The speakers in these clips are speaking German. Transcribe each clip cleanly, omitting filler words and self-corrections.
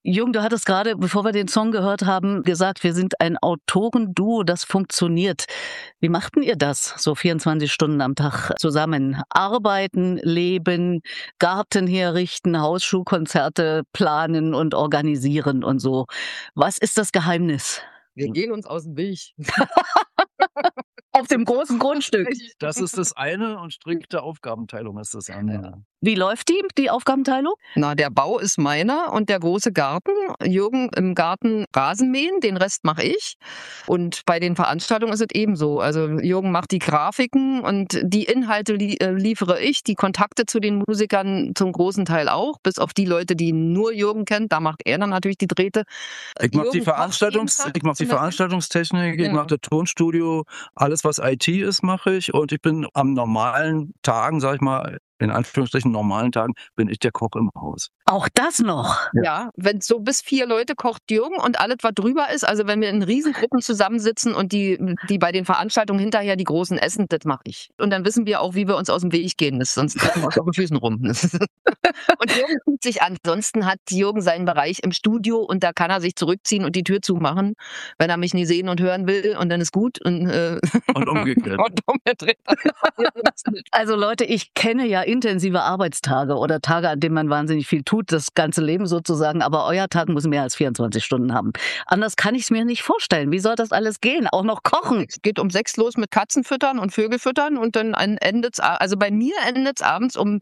Jürgen, du hattest gerade, bevor wir den Song gehört haben, gesagt, wir sind ein Autorenduo, das funktioniert. Wie machten ihr das, so 24 Stunden am Tag zusammen? Arbeiten, leben, Garten herrichten, Hausschuhkonzerte planen und organisieren und so. Was ist das Geheimnis? Wir gehen uns aus dem Weg. Auf dem großen Grundstück. Das ist das eine und strikte Aufgabenteilung ist das andere. Wie läuft die Aufgabenteilung? Na, der Bau ist meiner und der große Garten. Jürgen im Garten Rasen mähen, den Rest mache ich. Und bei den Veranstaltungen ist es ebenso. Also Jürgen macht die Grafiken und die Inhalte liefere ich. Die Kontakte zu den Musikern zum großen Teil auch. Bis auf die Leute, die nur Jürgen kennt. Da macht er dann natürlich die Drähte. Ich mache die Veranstaltungstechnik, ich mache das Tonstudio, alles was IT ist, mache ich. Und ich bin am normalen Tagen, sag ich mal, in Anführungsstrichen normalen Tagen, bin ich der Koch im Haus. Auch das noch? Ja, wenn so bis 4 Leute kocht Jürgen und alles, was drüber ist, also wenn wir in Riesengruppen zusammensitzen und die bei den Veranstaltungen hinterher die Großen essen, das mache ich. Und dann wissen wir auch, wie wir uns aus dem Weg gehen müssen, sonst treffen wir uns auf den Füßen rum. Und Jürgen fühlt sich ansonsten hat Jürgen seinen Bereich im Studio und da kann er sich zurückziehen und die Tür zumachen, wenn er mich nie sehen und hören will und dann ist gut. Und umgekehrt. und umgedreht. Also Leute, ich kenne ja intensive Arbeitstage oder Tage, an denen man wahnsinnig viel tut, das ganze Leben sozusagen, aber euer Tag muss mehr als 24 Stunden haben. Anders kann ich es mir nicht vorstellen. Wie soll das alles gehen? Auch noch kochen? Es geht um 6 los mit Katzen füttern und Vögel füttern und dann endet's, also bei mir endet's abends um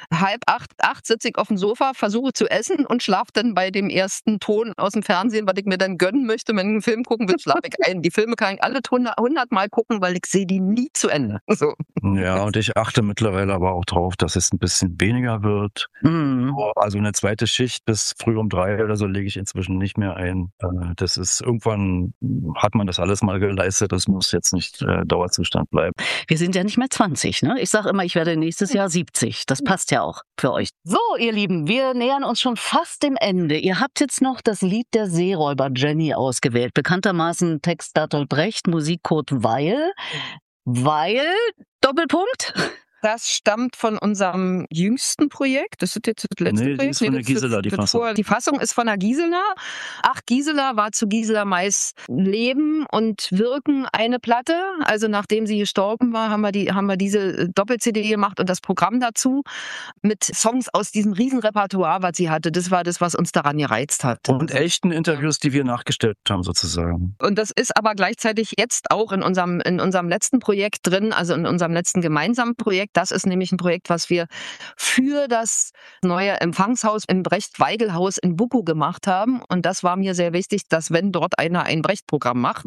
7:30 sitze ich auf dem Sofa, versuche zu essen und schlafe dann bei dem ersten Ton aus dem Fernsehen, was ich mir dann gönnen möchte, wenn ich einen Film gucken will, schlafe ich ein. Die Filme kann ich alle 100 Mal gucken, weil ich sehe die nie zu Ende. So. Ja, und ich achte mittlerweile aber auch drauf, dass es ein bisschen weniger wird. Also eine zweite Schicht bis früh um 3 oder so lege ich inzwischen nicht mehr ein. Das ist irgendwann, hat man das alles mal geleistet, das muss jetzt nicht Dauerzustand bleiben. Wir sind ja nicht mehr 20, ne? Ich sage immer, ich werde nächstes Jahr 70. Das passt ja auch für euch. So, ihr Lieben, wir nähern uns schon fast dem Ende. Ihr habt jetzt noch das Lied der Seeräuber Jenny ausgewählt. Bekanntermaßen Text Bertolt Brecht, Musik Kurt Weill. Weil, Doppelpunkt? Das stammt von unserem jüngsten Projekt. Das ist jetzt das letzte Projekt. Die ist von der Gisela, die Fassung. Die Fassung ist von der Gisela. Ach, Gisela war zu Gisela Mais Leben und Wirken eine Platte. Also nachdem sie gestorben war, haben wir diese Doppel-CD gemacht und das Programm dazu mit Songs aus diesem Riesenrepertoire, was sie hatte. Das war das, was uns daran gereizt hat. Und echten Interviews, die wir nachgestellt haben sozusagen. Und das ist aber gleichzeitig jetzt auch in unserem letzten Projekt drin, also in unserem letzten gemeinsamen Projekt. Das ist nämlich ein Projekt, was wir für das neue Empfangshaus im Brecht-Weigel-Haus in Buckow gemacht haben. Und das war mir sehr wichtig, dass wenn dort einer ein Brecht-Programm macht,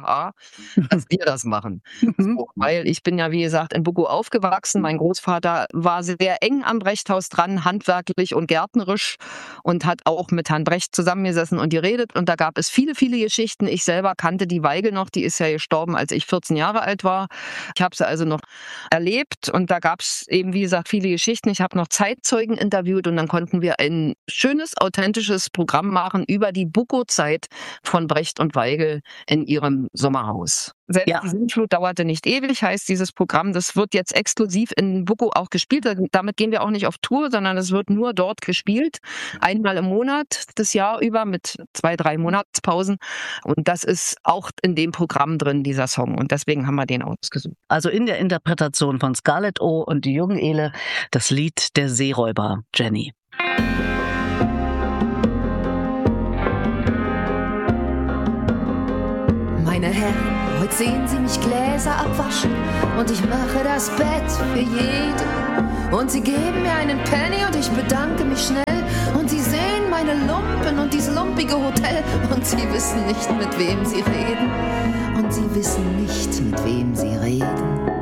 dass wir das machen. So, weil ich bin ja, wie gesagt, in Buckow aufgewachsen. Mein Großvater war sehr eng am Brechthaus dran, handwerklich und gärtnerisch und hat auch mit Herrn Brecht zusammengesessen und geredet. Und da gab es viele, viele Geschichten. Ich selber kannte die Weigel noch. Die ist ja gestorben, als ich 14 Jahre alt war. Ich habe sie also noch erlebt und da gab es eben, wie gesagt, viele Geschichten. Ich habe noch Zeitzeugen interviewt und dann konnten wir ein schönes, authentisches Programm machen über die Buckow-Zeit von Brecht und Weigel in ihrem Sommerhaus. Selbst die Sintflut dauerte nicht ewig, heißt dieses Programm. Das wird jetzt exklusiv in Buckow auch gespielt. Damit gehen wir auch nicht auf Tour, sondern es wird nur dort gespielt. Einmal im Monat, das Jahr über, mit 2-3 Monatspausen. Und das ist auch in dem Programm drin, dieser Song. Und deswegen haben wir den ausgesucht. Also in der Interpretation von Scarlett O. und Jürgen Ehle das Lied der Seeräuber Jenny. Meine Herren, heute sehen Sie mich Gläser abwaschen und ich mache das Bett für jeden. Und Sie geben mir einen Penny und ich bedanke mich schnell. Und Sie sehen meine Lumpen und dieses lumpige Hotel und Sie wissen nicht, mit wem Sie reden. Und Sie wissen nicht, mit wem Sie reden.